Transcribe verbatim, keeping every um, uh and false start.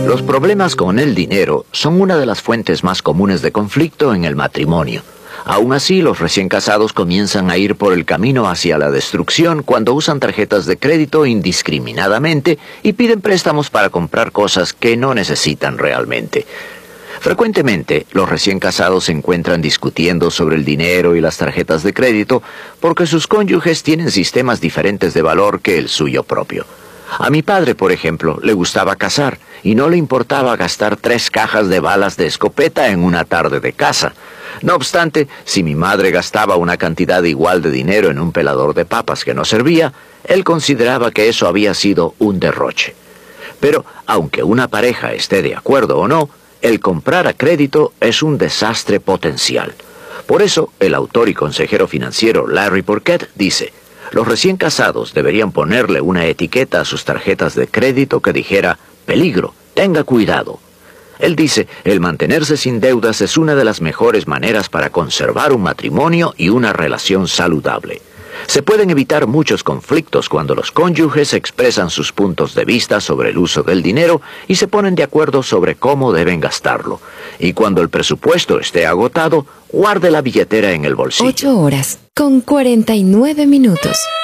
Los problemas con el dinero son una de las fuentes más comunes de conflicto en el matrimonio. Aún así, los recién casados comienzan a ir por el camino hacia la destrucción cuando usan tarjetas de crédito indiscriminadamente y piden préstamos para comprar cosas que no necesitan realmente. Frecuentemente, los recién casados se encuentran discutiendo sobre el dinero y las tarjetas de crédito porque sus cónyuges tienen sistemas diferentes de valor que el suyo propio. A mi padre, por ejemplo, le gustaba cazar y no le importaba gastar tres cajas de balas de escopeta en una tarde de caza. No obstante, si mi madre gastaba una cantidad igual de dinero en un pelador de papas que no servía, él consideraba que eso había sido un derroche. Pero, aunque una pareja esté de acuerdo o no, el comprar a crédito es un desastre potencial. Por eso, el autor y consejero financiero Larry Burkett dice: los recién casados deberían ponerle una etiqueta a sus tarjetas de crédito que dijera: peligro, tenga cuidado. Él dice, el mantenerse sin deudas es una de las mejores maneras para conservar un matrimonio y una relación saludable. Se pueden evitar muchos conflictos cuando los cónyuges expresan sus puntos de vista sobre el uso del dinero y se ponen de acuerdo sobre cómo deben gastarlo. Y cuando el presupuesto esté agotado, guarde la billetera en el bolsillo. Ocho horas con cuarenta y nueve minutos.